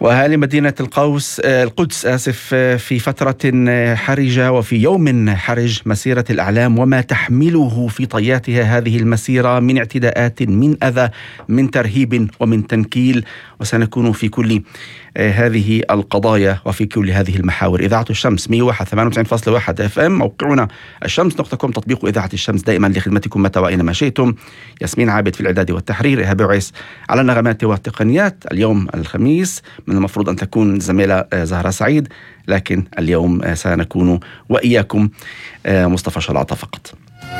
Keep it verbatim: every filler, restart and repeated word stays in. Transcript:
وأهالي مدينة القوس القدس آسف في فترة حرجة وفي يوم حرج، مسيرة الأعلام وما تحمله في طياتها هذه المسيرة من اعتداءات، من أذى، من ترهيب ومن تنكيل. وسنكون في كل هذه القضايا وفي كل هذه المحاور. إذاعة الشمس مئة وواحد ثمانية وتسعين فاصلة واحد اف ام، موقعنا الشمس نقطة كوم، تطبيق إذاعة الشمس دائما لخدمتكم متى وأينما شئتم. ياسمين عابد في الإعداد والتحرير، إيهاب عيس على النغمات والتقنيات. اليوم الخميس، من المفروض أن تكون زميلة زهرة سعيد، لكن اليوم سنكون وإياكم مصطفى شلاطة فقط.